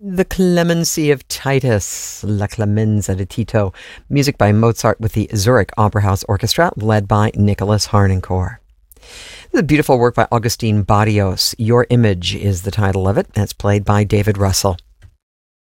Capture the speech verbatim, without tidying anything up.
The Clemency of Titus, La Clemenza di Tito, music by Mozart with the Zurich Opera House Orchestra, led by Nicholas Harnoncourt. This is a beautiful work by Augustin Barrios. Your Image is the title of it, and it's played by David Russell.